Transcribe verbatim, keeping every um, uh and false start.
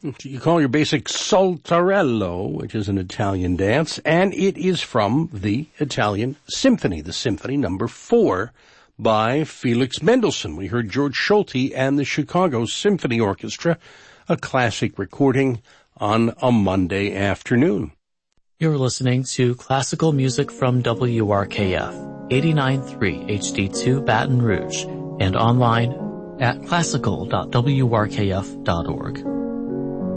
You call your basic Saltarello, which is an Italian dance, and it is from the Italian Symphony, the Symphony number four by Felix Mendelssohn. We heard George Solti and the Chicago Symphony Orchestra, a classic recording on a Monday afternoon. You're listening to classical music from W R K F, eighty-nine point three H D two Baton Rouge, and online at classical dot w r k f dot org.